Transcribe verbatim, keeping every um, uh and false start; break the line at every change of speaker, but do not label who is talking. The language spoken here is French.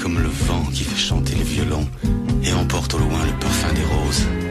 comme le vent qui fait chanter les violons et emporte au loin le parfum des roses.